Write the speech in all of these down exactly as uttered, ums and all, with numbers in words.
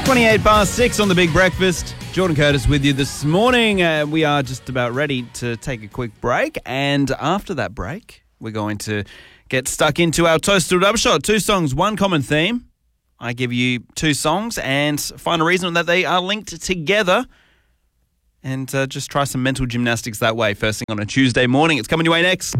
twenty-eight past six on The Big Breakfast. Jordan Curtis with you this morning. Uh, we are just about ready to take a quick break. And after that break, we're going to get stuck into our Toast to Double Shot. Two songs, one common theme. I give you two songs and find a reason that they are linked together. And uh, just try some mental gymnastics that way. First thing on a Tuesday morning. It's coming your way next.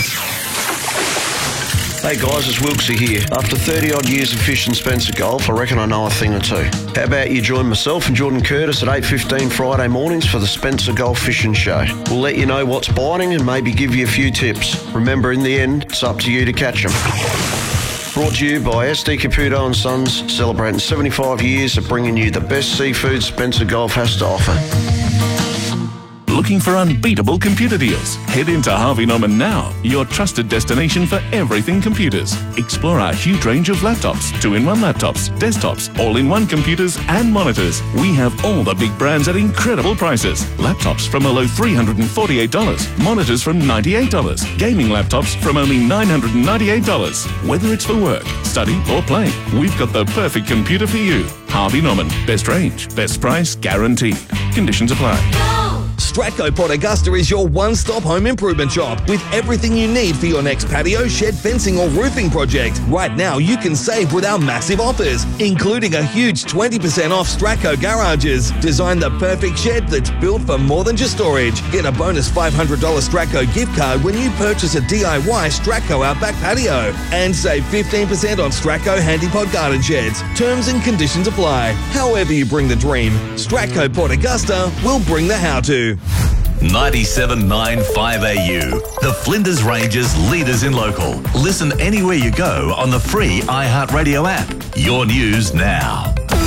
Hey guys, it's Wilksy here. After thirty odd years of fishing Spencer Golf, I reckon I know a thing or two. How about you join myself and Jordan Curtis at eight fifteen Friday mornings for the Spencer Golf Fishing Show. We'll let you know what's biting and maybe give you a few tips. Remember, in the end, it's up to you to catch them. Brought to you by S D Caputo and Sons, celebrating seventy-five years of bringing you the best seafood Spencer Golf has to offer. Looking for unbeatable computer deals? Head into Harvey Norman now, your trusted destination for everything computers. Explore our huge range of laptops, two-in-one laptops, desktops, all-in-one computers and monitors. We have all the big brands at incredible prices. Laptops from a low three hundred forty-eight dollars, monitors from ninety-eight dollars, gaming laptops from only nine hundred ninety-eight dollars. Whether it's for work, study or play, we've got the perfect computer for you. Harvey Norman, best range, best price, guaranteed. Conditions apply. Stratco Port Augusta is your one-stop home improvement shop with everything you need for your next patio, shed, fencing or roofing project. Right now, you can save with our massive offers, including a huge twenty percent off Stratco garages. Design the perfect shed that's built for more than just storage. Get a bonus five hundred dollars Stratco gift card when you purchase a D I Y Stratco Outback patio. And save fifteen percent on Stratco Handypod garden sheds. Terms and conditions apply. However you bring the dream, Stratco Port Augusta will bring the how-to. ninety-seven point nine five A U, the Flinders Ranges leaders in local. Listen anywhere you go on the free iHeartRadio app. Your news now.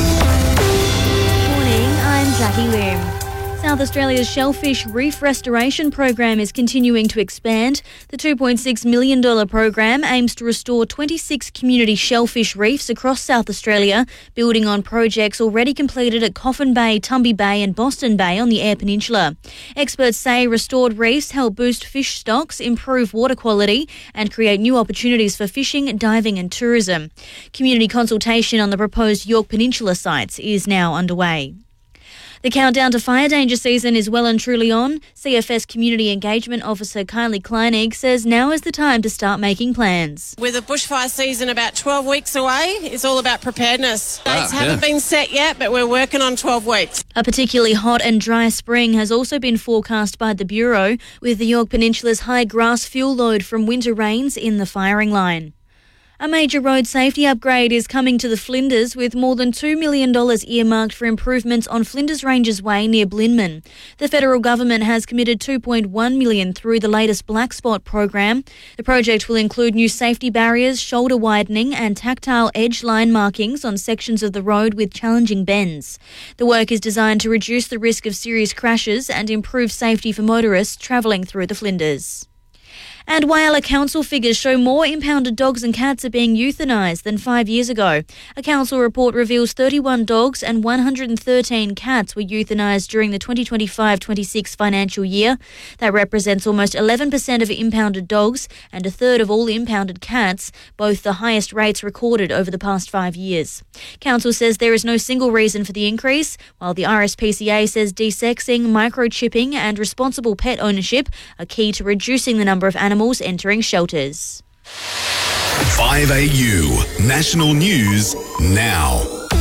Morning, I'm Jackie Lim. South Australia's shellfish reef restoration program is continuing to expand. The two point six million dollars program aims to restore twenty-six community shellfish reefs across South Australia, building on projects already completed at Coffin Bay, Tumby Bay and Boston Bay on the Eyre Peninsula. Experts say restored reefs help boost fish stocks, improve water quality and create new opportunities for fishing, diving and tourism. Community consultation on the proposed Yorke Peninsula sites is now underway. The countdown to fire danger season is well and truly on. C F S Community Engagement Officer Kylie Kleinig says now is the time to start making plans. With the bushfire season about twelve weeks away, it's all about preparedness. Ah, Dates haven't yeah. been set yet, but we're working on twelve weeks. A particularly hot and dry spring has also been forecast by the Bureau, with the Yorke Peninsula's high grass fuel load from winter rains in the firing line. A major road safety upgrade is coming to the Flinders, with more than two million dollars earmarked for improvements on Flinders Ranges Way near Blinman. The federal government has committed two point one million dollars through the latest Black Spot program. The project will include new safety barriers, shoulder widening and tactile edge line markings on sections of the road with challenging bends. The work is designed to reduce the risk of serious crashes and improve safety for motorists travelling through the Flinders. And Whyalla Council figures show more impounded dogs and cats are being euthanised than five years ago. A council report reveals thirty-one dogs and one hundred thirteen cats were euthanised during the twenty twenty-five twenty-six financial year. That represents almost eleven percent of impounded dogs and a third of all impounded cats, both the highest rates recorded over the past five years. Council says there is no single reason for the increase, while the R S P C A says desexing, microchipping and responsible pet ownership are key to reducing the number of animals Animals entering shelters. five A U, national news now.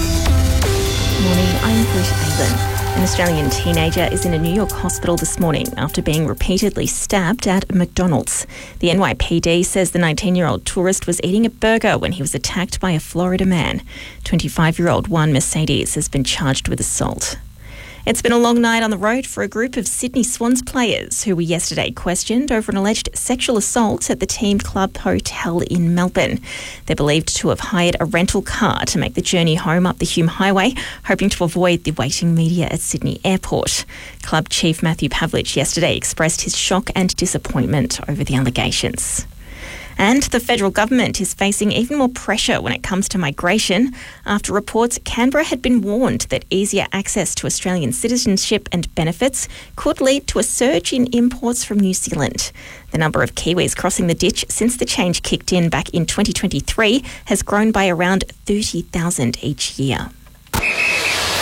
Morning, I'm Bruce Avon. An Australian teenager is in a New York hospital this morning after being repeatedly stabbed at a McDonald's. The N Y P D says the nineteen-year-old tourist was eating a burger when he was attacked by a Florida man. twenty-five-year-old Juan Mercedes has been charged with assault. It's been a long night on the road for a group of Sydney Swans players who were yesterday questioned over an alleged sexual assault at the Team Club Hotel in Melbourne. They're believed to have hired a rental car to make the journey home up the Hume Highway, hoping to avoid the waiting media at Sydney Airport. Club Chief Matthew Pavlich yesterday expressed his shock and disappointment over the allegations. And the federal government is facing even more pressure when it comes to migration after reports Canberra had been warned that easier access to Australian citizenship and benefits could lead to a surge in imports from New Zealand. The number of Kiwis crossing the ditch since the change kicked in back in twenty twenty-three has grown by around thirty thousand each year.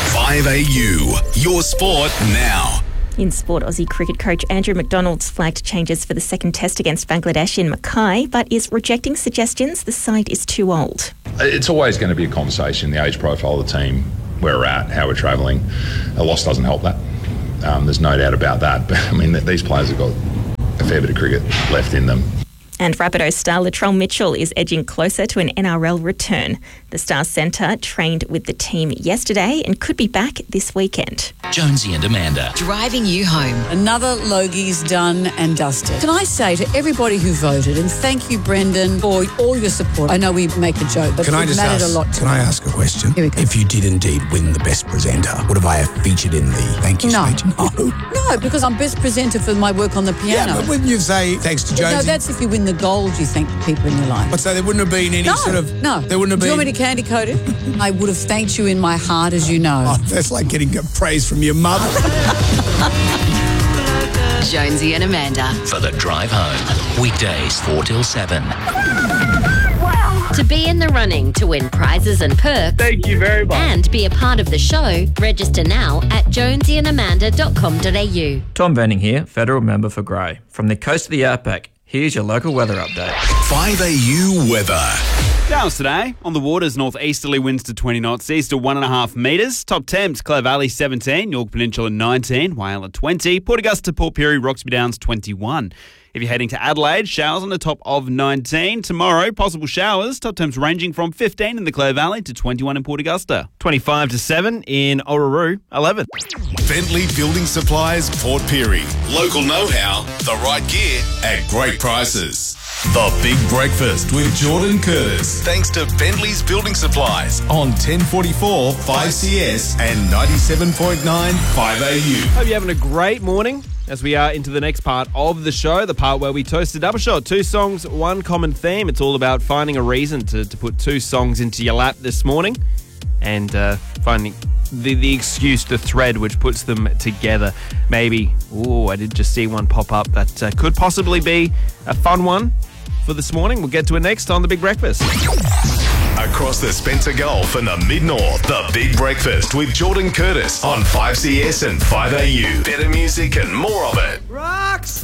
five A U, your sport now. In sport, Aussie cricket coach Andrew McDonald's flagged changes for the second test against Bangladesh in Mackay, but is rejecting suggestions the side is too old. It's always going to be a conversation, the age profile of the team, where we're at, how we're travelling. A loss doesn't help that. Um, there's no doubt about that. But, I mean, these players have got a fair bit of cricket left in them. And Rapidos star Latrell Mitchell is edging closer to an N R L return. The Stars centre trained with the team yesterday and could be back this weekend. Jonesy and Amanda. Driving you home. Another Logie's done and dusted. Can I say to everybody who voted, and thank you, Brendan, for all your support. I know we make a joke, but can it I just mattered ask, a lot to Can me. I ask a question? Here we go. If you did indeed win the best presenter, would have I have featured in the thank you No. speech? No. No, because I'm best presenter for my work on the piano. Yeah, but wouldn't you say thanks to Jonesy? No, that's if you win the gold, you thank the people in your life. But so there wouldn't have been any No, sort of... no. There wouldn't have Do you been... want me to candy coat it? I would have thanked you in my heart, as you know. Oh, that's like getting praise from your mother. Jonesy and Amanda. For the drive home. Weekdays four till seven. To be in the running to win prizes and perks. Thank you very much. And be a part of the show, register now at jonesy and amanda dot com dot a u. Tom Venning here, federal member for Grey. From the coast of the outback, here's your local weather update. five A U weather. Showers today. On the waters, northeasterly winds to twenty knots, east to one and a half metres. Top temps, Clare Valley seventeen, York Peninsula nineteen, Whyalla twenty, Port Augusta, Port Pirie, Roxby Downs twenty-one. If you're heading to Adelaide, showers on the top of nineteen. Tomorrow, possible showers. Top temps ranging from fifteen in the Clare Valley to twenty-one in Port Augusta. twenty-five to seven in Orroroo, eleven. Bentley Building Supplies, Port Pirie. Local know-how, the right gear at great prices. The Big Breakfast with Jordan Curtis. Thanks to Bentley's Building Supplies on ten forty-four five C S and ninety-seven point nine five A U. Hope you're having a great morning as we are into the next part of the show, the part where we toast a double shot. Two songs, one common theme. It's all about finding a reason to, to put two songs into your lap this morning and uh, finding the, the excuse, the thread which puts them together. Maybe, oh, I did just see one pop up that uh, could possibly be a fun one for this morning. We'll get to it next on The Big Breakfast. Across the Spencer Gulf and the Mid-North, The Big Breakfast with Jordan Curtis on five C S and five A U. Better music and more of it. Rocks!